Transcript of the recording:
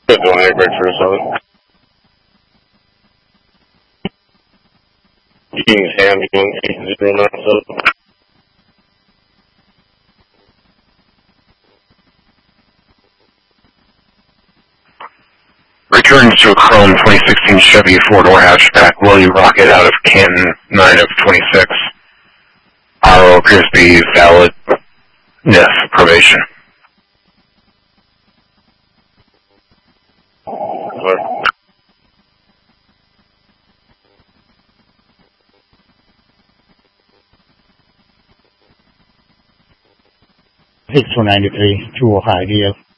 Doing a breakfast on it. King Sam doing 8097. Returns to a Chrome 2016 Chevy 4-door hatchback, Willie Rocket out of Canton, 9 of 26. Auto appears to be valid. Yes, probation. Sorry. 6293, 2 Ohio deal.